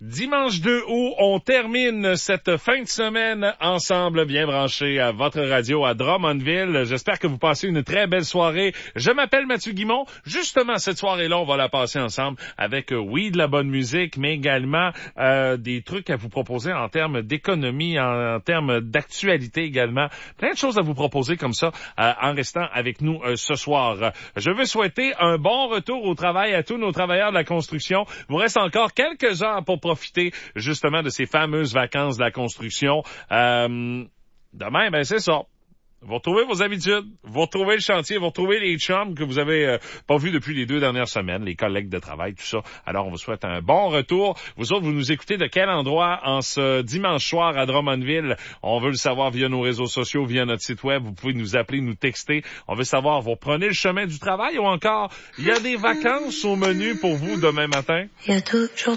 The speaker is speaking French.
Dimanche 2 août, on termine cette fin de semaine ensemble, bien branchés à votre radio à Drummondville. J'espère que vous passez une très belle soirée. Je m'appelle Mathieu Guimont. Justement, cette soirée-là, on va la passer ensemble avec, oui, de la bonne musique, mais également des trucs à vous proposer en termes d'économie, en termes d'actualité également. Plein de choses à vous proposer comme ça en restant avec nous ce soir. Je veux souhaiter un bon retour au travail à tous nos travailleurs de la construction. Il vous reste encore quelques heures pour profiter justement de ces fameuses vacances de la construction. Demain, ben c'est ça. Vous retrouvez vos habitudes, vous retrouvez le chantier, vous retrouvez les chums que vous avez pas vus depuis les 2 dernières semaines, les collègues de travail, tout ça. Alors, on vous souhaite un bon retour. Vous autres, vous nous écoutez de quel endroit en ce dimanche soir à Drummondville? On veut le savoir via nos réseaux sociaux, via notre site web. Vous pouvez nous appeler, nous texter. On veut savoir, vous prenez le chemin du travail ou encore, il y a des vacances au menu pour vous demain matin? Il y a toujours